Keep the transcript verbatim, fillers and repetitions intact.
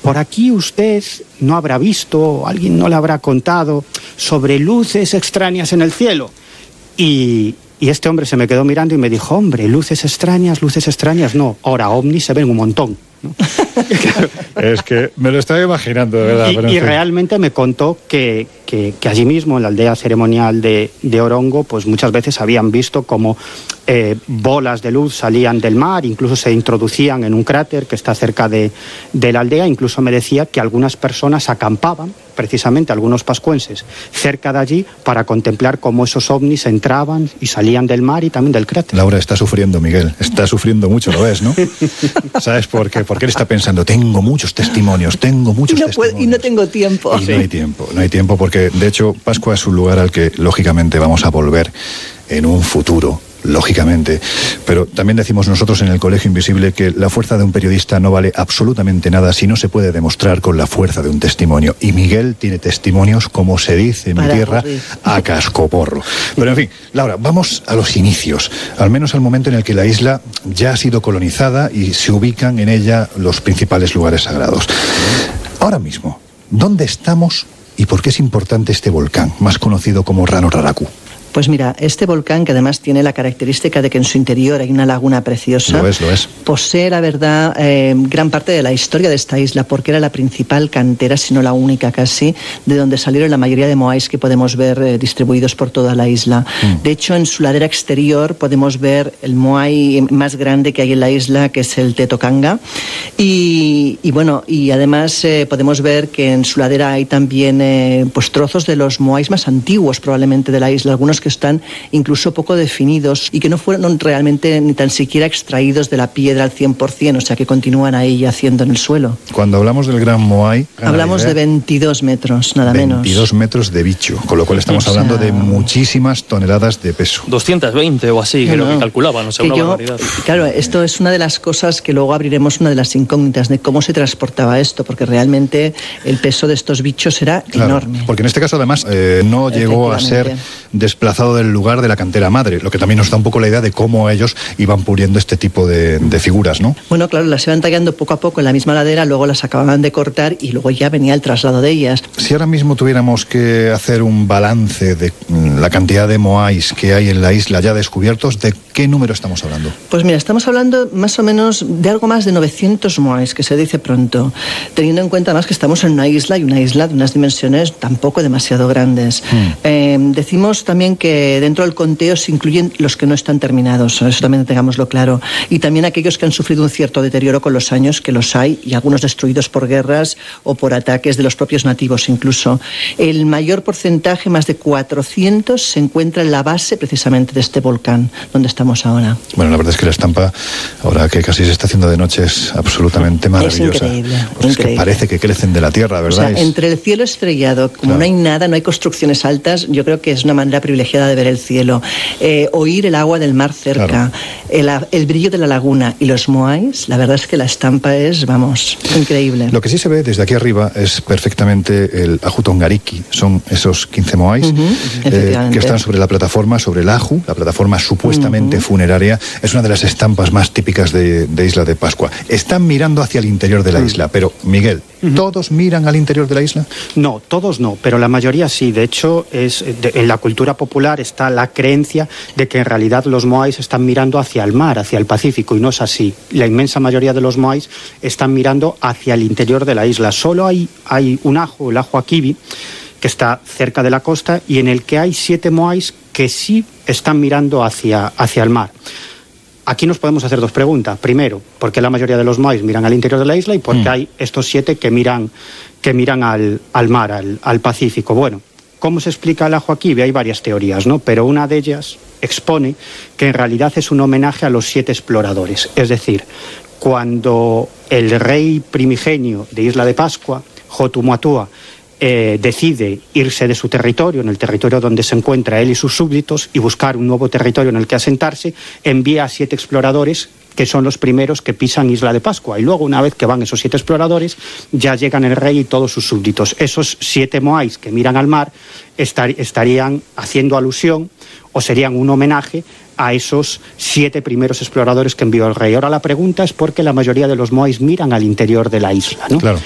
por aquí usted no habrá visto, alguien no le habrá contado sobre luces extrañas en el cielo. Y, y este hombre se me quedó mirando y me dijo, hombre, luces extrañas, luces extrañas, no, ahora ovnis se ven un montón, ¿no? Claro. Es que me lo estaba imaginando, de verdad. Y, pero en y fin. realmente me contó que, que, que allí mismo, en la aldea ceremonial de, de Orongo, pues muchas veces habían visto como eh, bolas de luz salían del mar, incluso se introducían en un cráter que está cerca de, de la aldea. Incluso me decía que algunas personas acampaban, precisamente algunos pascuenses, cerca de allí para contemplar cómo esos ovnis entraban y salían del mar y también del cráter. Laura está sufriendo, Miguel, está sufriendo mucho, lo ves, ¿no? ¿Sabes por qué? Porque él está pensando, tengo muchos testimonios, tengo muchos y no testimonios. Puedo, y no tengo tiempo. Y no hay tiempo, no hay tiempo porque, de hecho, Pascua es un lugar al que, lógicamente, vamos a volver en un futuro. Lógicamente, pero también decimos nosotros en el Colegio Invisible que la fuerza de un periodista no vale absolutamente nada si no se puede demostrar con la fuerza de un testimonio. Y Miguel tiene testimonios, como se dice en mi tierra, a cascoporro. Pero en fin, Laura, vamos a los inicios, al menos al momento en el que la isla ya ha sido colonizada y se ubican en ella los principales lugares sagrados. Ahora mismo, ¿dónde estamos y por qué es importante este volcán, más conocido como Rano Raraku? Pues mira, este volcán, que además tiene la característica de que en su interior hay una laguna preciosa, lo es, lo es. posee, la verdad, eh, gran parte de la historia de esta isla, porque era la principal cantera, si no la única casi, de donde salieron la mayoría de moais que podemos ver eh, distribuidos por toda la isla. Mm. De hecho, en su ladera exterior podemos ver el moai más grande que hay en la isla, que es el Tetocanga, y, y bueno, y además eh, podemos ver que en su ladera hay también eh, pues trozos de los moais más antiguos probablemente de la isla, algunos que están incluso poco definidos y que no fueron realmente ni tan siquiera extraídos de la piedra al cien por ciento, o sea que continúan ahí yaciendo en el suelo. Cuando hablamos del Gran Moai... Hablamos de veintidós metros, nada menos. veintidós metros de bicho, con lo cual estamos o sea, hablando de muchísimas toneladas de peso. doscientos veinte o así, creo no, que calculaban, o sea, una yo, barbaridad. Claro, esto es una de las cosas que luego abriremos, una de las incógnitas de cómo se transportaba esto, porque realmente el peso de estos bichos era claro, enorme. Porque en este caso además eh, no llegó a ser desplazado del lugar de la cantera madre, lo que también nos da un poco la idea de cómo ellos iban puliendo este tipo de, de figuras, ¿no? Bueno, claro, las iban tallando poco a poco en la misma ladera, luego las acababan de cortar y luego ya venía el traslado de ellas. Si ahora mismo tuviéramos que hacer un balance de la cantidad de moais que hay en la isla ya descubiertos, ¿de qué número estamos hablando? Pues mira, estamos hablando más o menos de algo más de novecientos moais, que se dice pronto, teniendo en cuenta además que estamos en una isla y una isla de unas dimensiones tampoco demasiado grandes. Hmm. Eh, decimos también que dentro del conteo se incluyen los que no están terminados, eso también tengámoslo claro, y también aquellos que han sufrido un cierto deterioro con los años, que los hay, y algunos destruidos por guerras o por ataques de los propios nativos incluso. El mayor porcentaje, más de cuatrocientos, se encuentra en la base precisamente de este volcán donde estamos ahora. Bueno, la verdad es que la estampa, ahora que casi se está haciendo de noche, es absolutamente maravillosa. Es increíble, pues increíble. Es que parece que crecen de la tierra, ¿verdad? O sea, entre el cielo estrellado, como claro. no hay nada, no hay construcciones altas, yo creo que es una manera privilegiada de ver el cielo. Eh, oír el agua del mar cerca, claro. el, el brillo de la laguna y los moais, la verdad es que la estampa es, vamos, increíble. Lo que sí se ve desde aquí arriba es perfectamente el Ajutongariki, son esos quince moais uh-huh, eh, que están sobre la plataforma, sobre el Aju, la plataforma supuestamente uh-huh. funeraria, es una de las estampas más típicas de, de Isla de Pascua. Están mirando hacia el interior de la uh-huh. isla, pero Miguel, uh-huh. ¿todos miran al interior de la isla? No, todos no, pero la mayoría sí. De hecho, es de, en la cultura popular está la creencia de que en realidad los moais están mirando hacia el mar, hacia el Pacífico, y no es así. La inmensa mayoría de los moais están mirando hacia el interior de la isla. Solo hay, hay un ajo, el ajo Akibi, que está cerca de la costa y en el que hay siete moais que sí están mirando hacia, hacia el mar. Aquí nos podemos hacer dos preguntas. Primero, ¿por qué la mayoría de los moais miran al interior de la isla? Y ¿por qué mm. hay estos siete que miran, que miran al, al mar, al, al Pacífico? Bueno, ¿cómo se explica el ajo Akibi? Hay varias teorías, ¿no? Pero una de ellas expone que en realidad es un homenaje a los siete exploradores. Es decir, cuando el rey primigenio de Isla de Pascua, Hotumatua, eh, decide irse de su territorio, en el territorio donde se encuentra él y sus súbditos, y buscar un nuevo territorio en el que asentarse, envía a siete exploradores que son los primeros que pisan Isla de Pascua. Y luego, una vez que van esos siete exploradores, ya llegan el rey y todos sus súbditos. Esos siete moais que miran al mar estar, estarían haciendo alusión o serían un homenaje a esos siete primeros exploradores que envió el rey. Ahora la pregunta es por qué la mayoría de los moais miran al interior de la isla, ¿no? Claro.